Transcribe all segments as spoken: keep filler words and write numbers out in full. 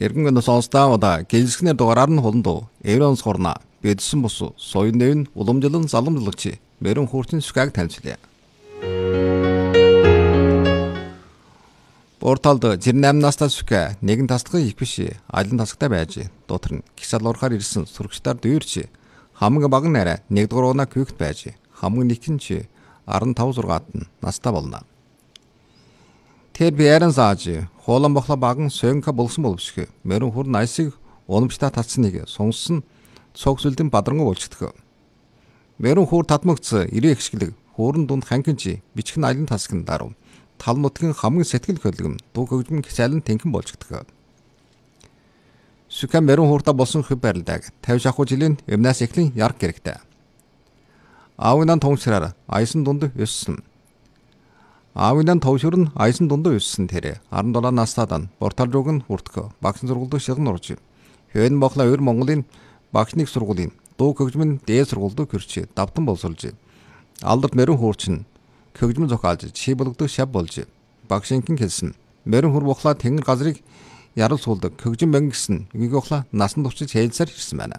Эргэн сонсоодаа гэлсгнэр дугаараар нь холондоо Евронс хорна бидсэн бус соён нэвн уламжлан заламжлагч мэрэн хуурчин сүхэг танилцлаа. Порталд жирнам настас сүхэ нэгэн тасдагын их биш алин тасагтай байж дотор нь гисал урахаар ирсэн сурагчдаар дүүрч хамгийн бага нараа нэгдүгээр унаа күйгт байж хамгийн нэгэн чи арван таван зургаад нь настай болно. Тэр биэрэн зааж хоолон бохла баган сөнка болсон боловсгүй мэрэн хур найсыг уламжтай татсныг сонссон цогцөлдөн бадрангуй болчихдог. Мэрэн хур татмагц ирээ ихшгэлэг хуурын дунд ханкинчи бичгэн айлын тасгын даруй тал нутгийн хамгийн сэтгэл хөдлөм дуу хөгжмөн хичээлэн тэнхэн болчихдог. Сүхэн мэрэн хуурта болсон хөв барилдаг тавь шахуу жилийн өмнөөс эхлэн ярг гэрэгтэй. Аавындан томшраар айсан дунд өссөн. Аавындан товшур нь айсан дунд өссөн тэрэ арван долоо настайдан портал руу нь хүртэх багш сургуульд шигэн орж. Хэн бохла eur Монголын багшны сургуулийн дуу хөгжмөн дээд сургуульд хөрч давтан боловсруулж. Алдарт мэрэн хуурчин хөгжмөн зохиолж чи болгодог шав болж. Багшинхэн хэлсэн. Мэрэн хур бохла тэнгэр газрыг ярал суулдаг хөгжим банк гэсэн үгийг бохла насан туршиж хэлсээр ирсэн байна.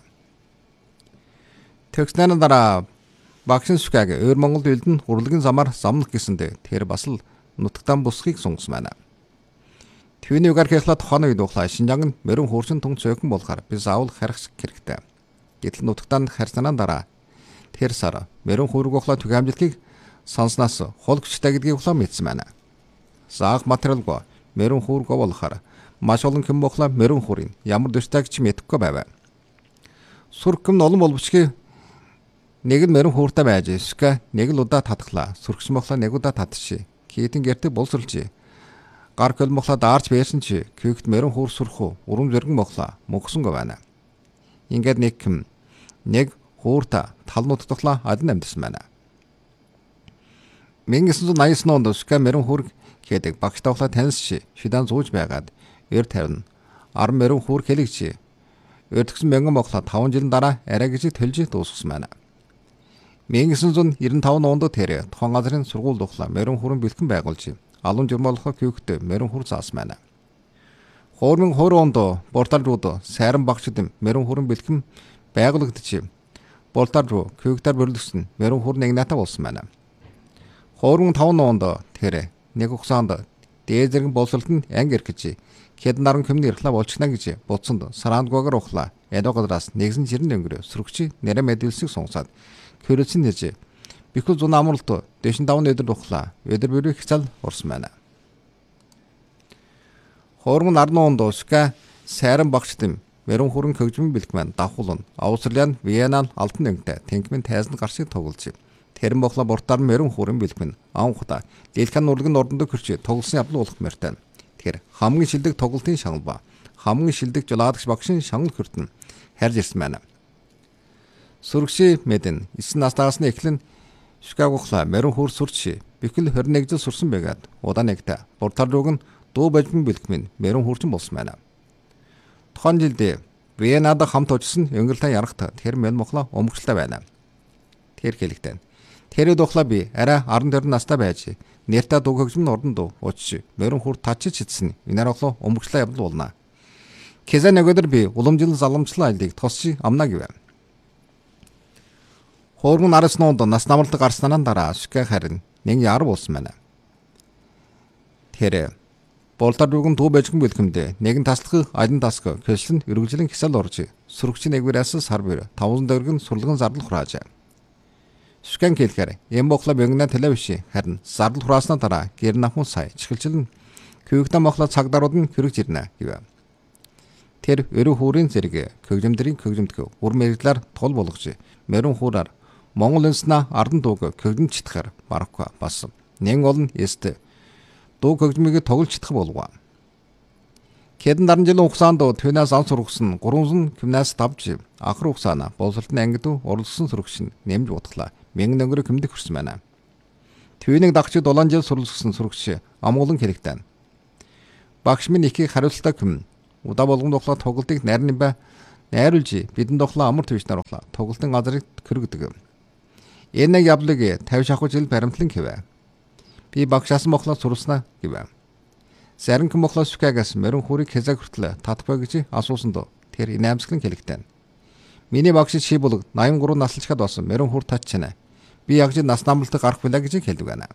Тэгснээр дараа багшин сүхэг eur Монголд үлдэн урлагийн замаар замнах гэсэндэ тэр бас л нутагтан бусхийг сунгасан байна. Түүний угаар хэхлэ тухайн үед ухлаа Шинжаан нь мэрэн хуурчин тун цөөхөн болохоор би заавал харих хэрэгтэй. Гэтэл нутагтан харьцаанаа дараа тэр сар мэрэн хуург ухлаа түг амжилтыг санснаас хол хүчтэй гэдгийг ухлаа мэдсэн байна. Заах материалгүй мэрэн хуург болохоор маш олон хэм ухлаа мэрэн хуурын ямар дэвтайг ч мэдэхгүй байв. Сүрхэм олон боловчгүй нэг нь мэрэн хууртай байж сүгэ нэг л удаа татглаа. Сүрхсэн мохлоо нэг удаа татши. Китэн гэртэг боловсруулж. Гар көл мохлоо даарч байсан чи күйгт мэрэн хуур сүрхүү урам зэрэг мохлоо мөхсөнгөө байна. Ингээд нэг хэм нэг хуурта талнууд тухлаа адин амьдсан байна. мянга девятьсот восемьдесят онд сүгэ мэрэн хуур гэдэг багш тавхлаа таньсши шидан зууж байгаад эр тавина. Аран мэрэн хуур хэлэгчи. Өртгсөн мянган мохлоо таван жилийн дараа арай гэж төлж дуусгасан байна. мянга девятьсот девяносто пять онд тэр тухайн газрын сургууль духлаа мэрэн хурын бэлтгэн байгуулж алуун журмалах күйгт мэрэн хур заасан байна. Хуурмын хоёр онд портал руу сайран багшд мэрэн хурын бэлтгэн байгуулагдчих. Портал руу күйгтэр бүрлэгсэн мэрэн хур нэг натаа болсон байна. Хуурмын таван онд тэр нэг хугацаанд дээд зэрэг боловсролтод анги ирэх хэд наран хүмүүний ирэхлэ болчихна гэж бодсонд сарандгуугаар ухлаа эдо гадраас нэгэн жирэн өнгөрөө сүргчи нэрэ мэдүүлсийг сонгосаад көрөлцөн нэж бихүү зун амралт дэшин давн өдөр ухлаа өдөр бүрийн хцал орсон байна. Хуурмын арван онд сүгэ сайран багшд мэрэн хурын хөгжмөн бэлтгэн давхуулн Австралиан Виеннан алтан өнгөтэй тэнхмэн тайзан гарсыг тоглож. Тэрэн бохла бортаар мэрэн хурын бэлтгэн анхудаа дэлхэн урлагын ордонд хөрч тоглосон явдал болох мөртэн. Тэр хамгийн шилдэг тоглолтын шагнал ба хамгийн шилдэг жулагч багшин шагнал хүртэн харж ирсэн байна. Сүргши мэдэн эсн настаас нь эхлэн шүгагухла мэрэн хуур сүрчи бихэл двадцать один жил сурсан байгаад удаа нэгтэ портал рууг нь дуу бэлтгэн бэлтгэн мэрэн хуурчин болсон байна. Тухайн жилдээ Виеннад хамт очсон өнгөрлөн ярахт тэр мэн мохлоо өмгчлээ байна. Тэр хэлэгтэн. Тэр духлаа би арай арван дөрвөн настай байж нэртэ дуу хөгжмөн ордонд очиж мэрэн хур тачиж чидсэн инаар оглоо өмгчлээ явдал болно. Кезэ нөгөөдөр би уламжлал заламжлал айлыг тосчи амна гэв. Хуурмын араас нуунд нас намралт гарснараа дараа сүгэ харин нэг яар болсон байна. Тэр болтар руугын дуу бэлтгэн бэлтгэмдээ нэгэн таслах алин тасг хөшлөнд өргөжлөн хисэл орж сүргчи нэгвэрээс сар бэр таван дөргөн сурлагын зардал хурааж. Сүхэн хэлэхээр эм бохла бэнгнэ телевиш харин зардал хурааснаа дараа гэр нахмун сая чихэлжлэн күйгтэн мохла цагдаарууд нь хөрөж ирнэ гэв. Тэр өрөө хуурын зэрэг хөгжмөдрийн хөгжмөдгөө ур мэрэглэр тол болгож мэрэн хуураар Монгол үнснэ ардан дууг хөгжим читгээр барахгүй бас нэг олон эст дуу хөгжмийг тоглож чадах болов. Хэдэн даран жилийн хугацаанд түүнээс ан сургасан гурван гимнаст давж анхар хугацаана боловсролтын ангид уралсан сурагч нь нэмж утглаа мянган өнгөрөө хэмдэг хүрсэн байна. Түүнийг дагч дулаан жил суралцсан сурагч амгалан хэрэгтэн. Багш минь ихийг хариуцлагатай хүм удаа болгонд ухлаа тоглолтыг найрны ба найруулж бидэнд ухлаа амар твичнаар ухлаа тоглолтын газрыг кэргдэг. Энэ нэг явдлыг тавь шахуу жил баримтлан хэвэ. Би багшаас мохлоо суралцнаа гэв. Зарим хэн болохоор сүкагаас морин хурыг хязаа хүртэл татахгүй гэж асуусан доо. Тэр инээмсэглэн хэлэгтэн. Миний багш чи болог найман гурав наслчхад болсон морин хур татчихна. Би яг ч нас намлалт гарах билаа гэж хэлдэг байна.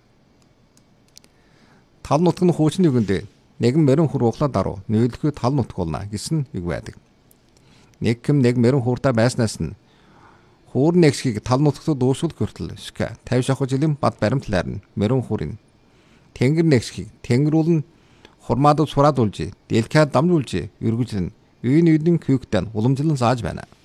Тал нутг нь хуучин үгэндээ нэгэн морин хур углаа даруу нөөлөхөд тал нутг болно гэсэн үг байдаг. Нэг хэм нэг морин хуртаа байснаас нь хуур нэгсгийг тал нутгад дуусгал хүртэл сүка тавьж авах жилийн бад баримтлаар нь морин хурын тэнгэр нэгсгийг тэнгэрүүл нь хурмаад сураад улжи дэлхийд дамжуулжи эргүүлжин үеийн үеийн хүүхдэн уламжлан зааж байна.